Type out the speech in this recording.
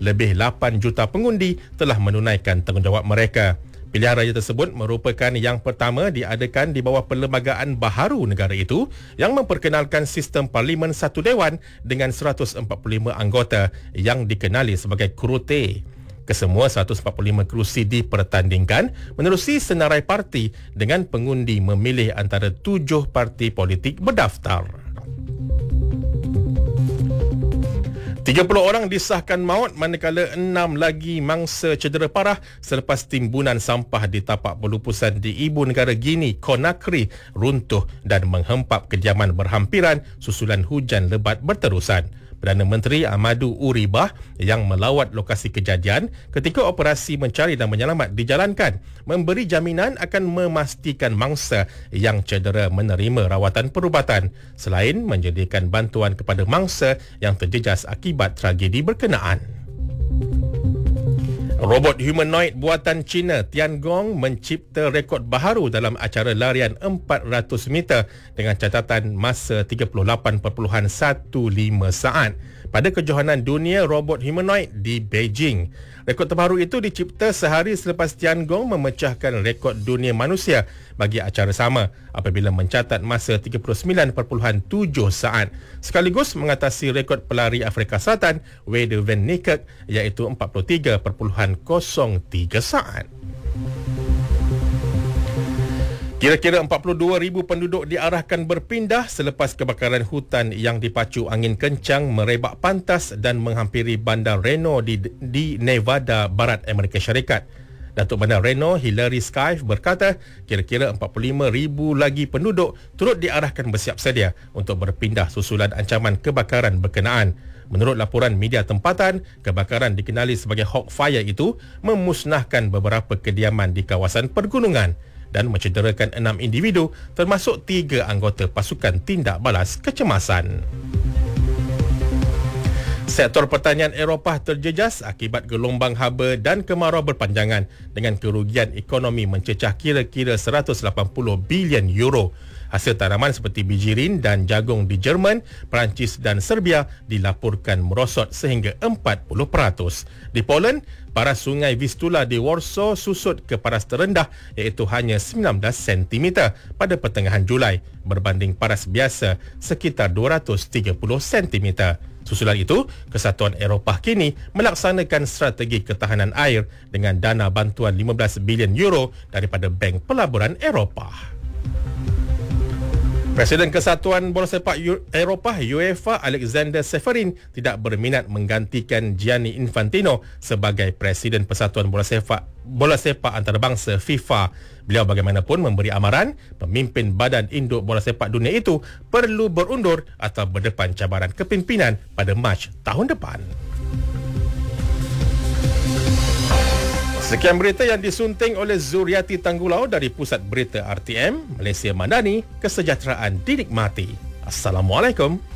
lebih 8 juta pengundi telah menunaikan tanggungjawab mereka. Pilihan raya tersebut merupakan yang pertama diadakan di bawah perlembagaan baharu negara itu yang memperkenalkan sistem Parlimen Satu Dewan dengan 145 anggota yang dikenali sebagai Kurute. Kesemua 145 kerusi dipertandingkan menerusi senarai parti dengan pengundi memilih antara 7 parti politik berdaftar. 30 orang disahkan maut manakala 6 lagi mangsa cedera parah selepas timbunan sampah di tapak pelupusan di ibu negara Guinea, Conakry, runtuh dan menghempap kediaman berhampiran susulan hujan lebat berterusan. Perdana Menteri Amadou Ouribah yang melawat lokasi kejadian ketika operasi mencari dan menyelamat dijalankan memberi jaminan akan memastikan mangsa yang cedera menerima rawatan perubatan selain menyediakan bantuan kepada mangsa yang terjejas akibat tragedi berkenaan. Robot humanoid buatan China Tiangong mencipta rekod baharu dalam acara larian 400 meter dengan catatan masa 38.15 saat pada kejohanan dunia robot humanoid di Beijing. Rekod terbaru itu dicipta sehari selepas Tiangong memecahkan rekod dunia manusia bagi acara sama apabila mencatat masa 39.7 saat sekaligus mengatasi rekod pelari Afrika Selatan Wade van Niekerk iaitu 43.03 saat. Kira-kira 42,000 penduduk diarahkan berpindah selepas kebakaran hutan yang dipacu angin kencang merebak pantas dan menghampiri bandar Reno di Nevada, Barat Amerika Syarikat. Datuk Bandar Reno, Hillary Scaife berkata, kira-kira 45,000 lagi penduduk turut diarahkan bersiap sedia untuk berpindah susulan ancaman kebakaran berkenaan. Menurut laporan media tempatan, kebakaran dikenali sebagai Hawk Fire itu memusnahkan beberapa kediaman di kawasan pergunungan dan mencederakan 6 individu termasuk 3 anggota pasukan tindak balas kecemasan. Sektor pertanian Eropah terjejas akibat gelombang haba dan kemarau berpanjangan dengan kerugian ekonomi mencecah kira-kira 180 bilion euro. Hasil tanaman seperti bijirin dan jagung di Jerman, Perancis dan Serbia dilaporkan merosot sehingga 40%. Di Poland, paras sungai Vistula di Warsaw susut ke paras terendah iaitu hanya 19 cm pada pertengahan Julai berbanding paras biasa sekitar 230 cm. Susulan itu, Kesatuan Eropah kini melaksanakan strategi ketahanan air dengan dana bantuan 15 bilion euro daripada Bank Pelaburan Eropah. Presiden Kesatuan Bola Sepak Eropah UEFA Alexander Seferin tidak berminat menggantikan Gianni Infantino sebagai Presiden Persatuan Bola Sepak Antarabangsa FIFA. Beliau bagaimanapun memberi amaran pemimpin Badan Induk Bola Sepak Dunia itu perlu berundur atau berdepan cabaran kepimpinan pada Mac tahun depan. Sekian berita yang disunting oleh Zuriati Tanggulau dari Pusat Berita RTM, Malaysia Madani, kesejahteraan dinikmati. Assalamualaikum.